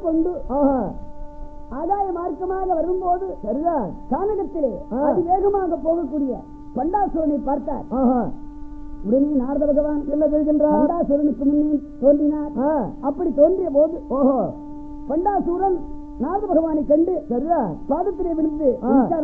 கொண்டு ஆதாய மார்க்கமாக வரும்போது சரிதான் கானகத்திலே அதிவேகமாக போகக்கூடிய பண்டாசுரனை பார்த்தார். உடனே நாரத பகவான் என்ன சொல்கின்றார்? பண்டாசுரனுக்கு முன்னே தோன்றினார். அப்படி தோன்றிய போது பண்டாசுரன் நாரத பகவானை கண்டு சரியா பாதத்திலே விழுந்து